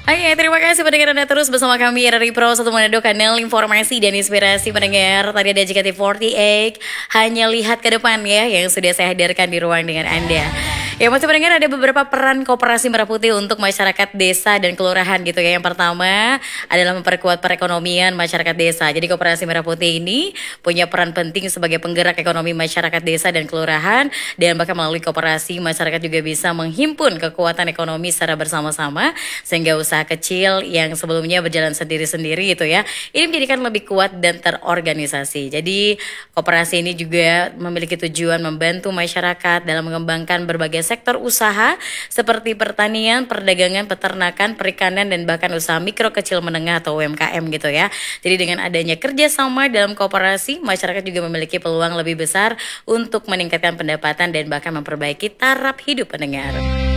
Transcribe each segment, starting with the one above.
Oke, terima kasih pendengar Anda terus bersama kami dari Pro 1 Manado, kanal informasi dan inspirasi pendengar. Tadi ada JKT48, hanya lihat ke depan ya, yang sudah saya hadirkan di ruang dengan Anda. Ya, masih pendengar, ada beberapa peran Koperasi Merah Putih untuk masyarakat desa dan kelurahan gitu ya. Yang pertama adalah memperkuat perekonomian masyarakat desa. Jadi Koperasi Merah Putih ini punya peran penting sebagai penggerak ekonomi masyarakat desa dan kelurahan, dan bahkan melalui koperasi masyarakat juga bisa menghimpun kekuatan ekonomi secara bersama-sama sehingga usaha kecil yang sebelumnya berjalan sendiri-sendiri gitu ya, ini menjadikan lebih kuat dan terorganisasi. Jadi koperasi ini juga memiliki tujuan membantu masyarakat dalam mengembangkan berbagai sektor usaha seperti pertanian, perdagangan, peternakan, perikanan, dan bahkan usaha mikro kecil menengah atau UMKM gitu ya. Jadi dengan adanya kerjasama dalam koperasi, masyarakat juga memiliki peluang lebih besar untuk meningkatkan pendapatan dan bahkan memperbaiki taraf hidup pendengar.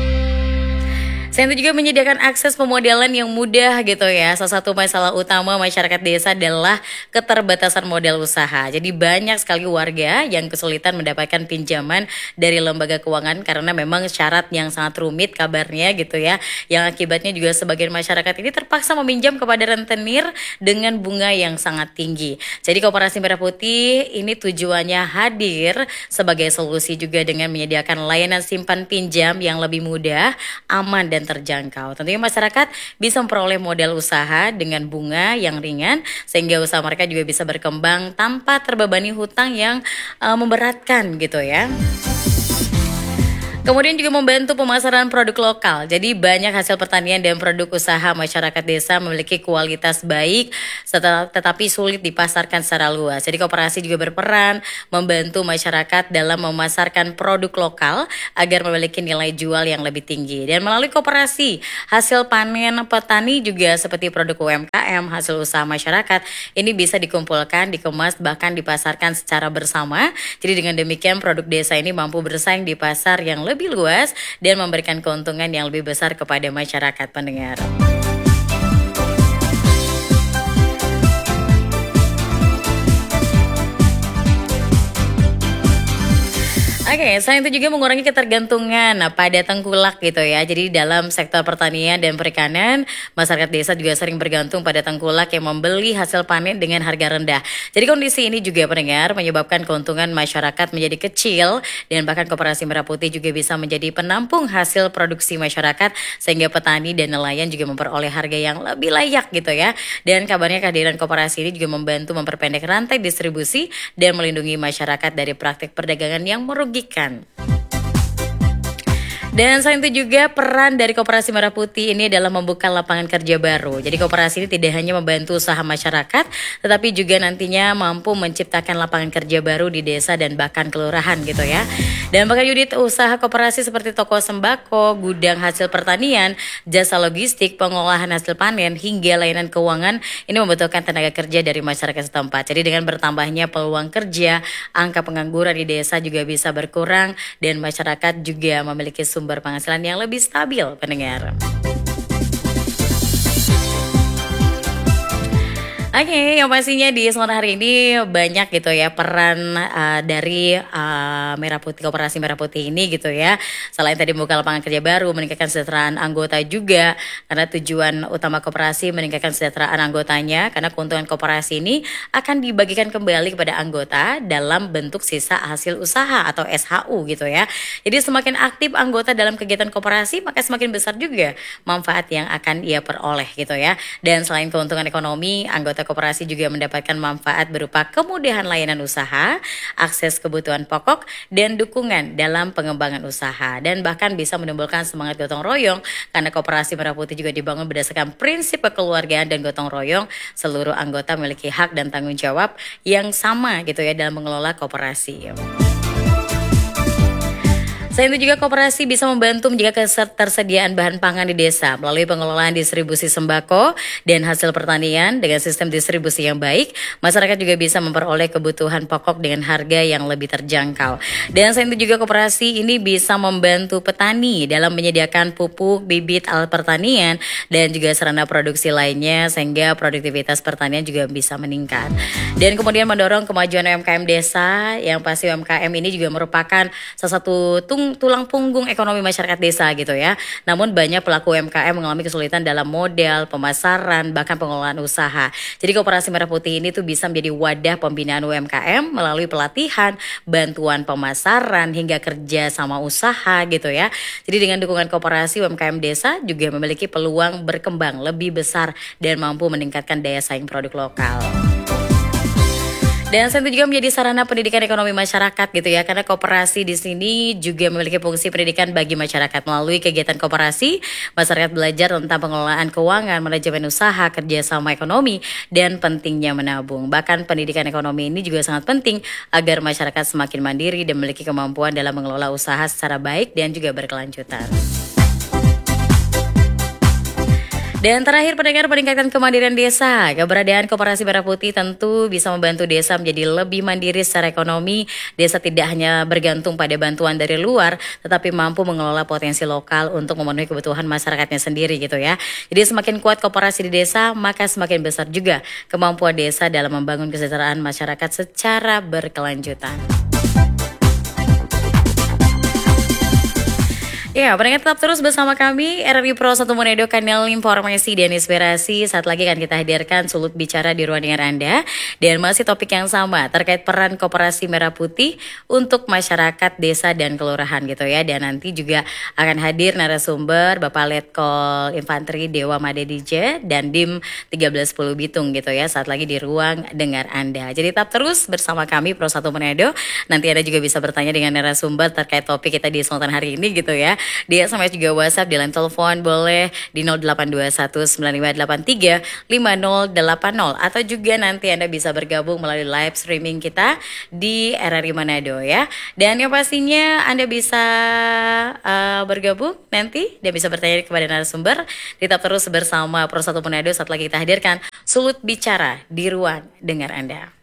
Selain itu juga menyediakan akses pemodalan yang mudah gitu ya. Salah satu masalah utama masyarakat desa adalah keterbatasan modal usaha. Jadi banyak sekali warga yang kesulitan mendapatkan pinjaman dari lembaga keuangan karena memang syarat yang sangat rumit kabarnya gitu ya. Yang akibatnya juga sebagian masyarakat ini terpaksa meminjam kepada rentenir dengan bunga yang sangat tinggi. Jadi Koperasi Merah Putih ini tujuannya hadir sebagai solusi juga dengan menyediakan layanan simpan pinjam yang lebih mudah, aman, dan terjangkau. Tentunya masyarakat bisa memperoleh modal usaha dengan bunga yang ringan sehingga usaha mereka juga bisa berkembang tanpa terbebani hutang yang memberatkan gitu ya. Kemudian juga membantu pemasaran produk lokal. Jadi banyak hasil pertanian dan produk usaha masyarakat desa memiliki kualitas baik tetapi sulit dipasarkan secara luas. Jadi koperasi juga berperan membantu masyarakat dalam memasarkan produk lokal agar memiliki nilai jual yang lebih tinggi. Dan melalui koperasi, hasil panen petani juga seperti produk UMKM, hasil usaha masyarakat, ini bisa dikumpulkan, dikemas, bahkan dipasarkan secara bersama. Jadi dengan demikian produk desa ini mampu bersaing di pasar yang lebih luas dan memberikan keuntungan yang lebih besar kepada masyarakat pendengar. Oke, selain itu juga mengurangi ketergantungan pada tengkulak gitu ya. Jadi dalam sektor pertanian dan perikanan, masyarakat desa juga sering bergantung pada tengkulak yang membeli hasil panen dengan harga rendah. Jadi kondisi ini juga pendengar menyebabkan keuntungan masyarakat menjadi kecil dan bahkan Koperasi Merah Putih juga bisa menjadi penampung hasil produksi masyarakat sehingga petani dan nelayan juga memperoleh harga yang lebih layak gitu ya. Dan kabarnya kehadiran koperasi ini juga membantu memperpendek rantai distribusi dan melindungi masyarakat dari praktik perdagangan yang merugikan. Dan selain itu juga peran dari Koperasi Merah Putih ini adalah membuka lapangan kerja baru. Jadi koperasi ini tidak hanya membantu usaha masyarakat, tetapi juga nantinya mampu menciptakan lapangan kerja baru di desa dan bahkan kelurahan gitu ya. Dan bahkan unit usaha koperasi seperti toko sembako, gudang hasil pertanian, jasa logistik, pengolahan hasil panen, hingga layanan keuangan ini membutuhkan tenaga kerja dari masyarakat setempat. Jadi dengan bertambahnya peluang kerja, angka pengangguran di desa juga bisa berkurang dan masyarakat juga memiliki sumber penghasilan yang lebih stabil pendengar. Oke, yang pastinya di sore hari ini banyak gitu ya peran dari Merah Putih, Koperasi Merah Putih ini gitu ya. Selain tadi membuka lapangan kerja baru, meningkatkan kesejahteraan anggota juga, karena tujuan utama koperasi meningkatkan kesejahteraan anggotanya, karena keuntungan koperasi ini akan dibagikan kembali kepada anggota dalam bentuk sisa hasil usaha atau SHU gitu ya. Jadi semakin aktif anggota dalam kegiatan koperasi, maka semakin besar juga manfaat yang akan ia peroleh gitu ya. Dan selain keuntungan ekonomi, anggota koperasi juga mendapatkan manfaat berupa kemudahan layanan usaha, akses kebutuhan pokok, dan dukungan dalam pengembangan usaha. Dan bahkan bisa menimbulkan semangat gotong royong karena Koperasi Merah Putih juga dibangun berdasarkan prinsip kekeluargaan dan gotong royong. Seluruh anggota memiliki hak dan tanggung jawab yang sama gitu ya dalam mengelola koperasi. Selain itu juga koperasi bisa membantu menjaga ketersediaan bahan pangan di desa melalui pengelolaan distribusi sembako dan hasil pertanian. Dengan sistem distribusi yang baik, masyarakat juga bisa memperoleh kebutuhan pokok dengan harga yang lebih terjangkau. Dan selain itu juga koperasi ini bisa membantu petani dalam menyediakan pupuk, bibit, alat pertanian, dan juga sarana produksi lainnya sehingga produktivitas pertanian juga bisa meningkat. Dan kemudian mendorong kemajuan UMKM desa, yang pasti UMKM ini juga merupakan salah satu tung tulang punggung ekonomi masyarakat desa gitu ya. Namun banyak pelaku UMKM mengalami kesulitan dalam modal, pemasaran, bahkan pengelolaan usaha. Jadi Koperasi Merah Putih ini tuh bisa menjadi wadah pembinaan UMKM melalui pelatihan, bantuan pemasaran, hingga kerja sama usaha gitu ya. Jadi dengan dukungan koperasi, UMKM desa juga memiliki peluang berkembang lebih besar dan mampu meningkatkan daya saing produk lokal. Dan selain itu juga menjadi sarana pendidikan ekonomi masyarakat gitu ya, karena koperasi di sini juga memiliki fungsi pendidikan bagi masyarakat. Melalui kegiatan koperasi, masyarakat belajar tentang pengelolaan keuangan, manajemen usaha, kerjasama ekonomi, dan pentingnya menabung. Bahkan pendidikan ekonomi ini juga sangat penting agar masyarakat semakin mandiri dan memiliki kemampuan dalam mengelola usaha secara baik dan juga berkelanjutan. Dan terakhir pendengar, meningkatkan kemandirian desa. Keberadaan Koperasi Merah Putih tentu bisa membantu desa menjadi lebih mandiri secara ekonomi. Desa tidak hanya bergantung pada bantuan dari luar, tetapi mampu mengelola potensi lokal untuk memenuhi kebutuhan masyarakatnya sendiri gitu ya. Jadi semakin kuat koperasi di desa, maka semakin besar juga kemampuan desa dalam membangun kesejahteraan masyarakat secara berkelanjutan. Ya, pendengar tetap terus bersama kami RRI Pro 1 Manado, kanal informasi dan inspirasi. Saat lagi akan kita hadirkan Sulut Bicara di ruang dengar Anda. Dan masih topik yang sama terkait peran Koperasi Merah Putih untuk masyarakat desa dan kelurahan gitu ya. Dan nanti juga akan hadir narasumber Bapak Letkol Infanteri Dewa Made DJ dan Dim 1310 Bitung gitu ya. Saat lagi di ruang dengar Anda. Jadi tetap terus bersama kami Pro 1 Manado. Nanti Anda juga bisa bertanya dengan narasumber terkait topik kita di Sultan hari ini gitu ya. Di SMS juga WhatsApp, di line telepon boleh di 082195835080, atau juga nanti Anda bisa bergabung melalui live streaming kita di RRI Manado ya. Dan yang pastinya Anda bisa bergabung nanti dan bisa bertanya kepada narasumber. Tetap terus bersama Pro 1 Manado. Saat lagi kita hadirkan Sulut Bicara di ruang dengar Anda.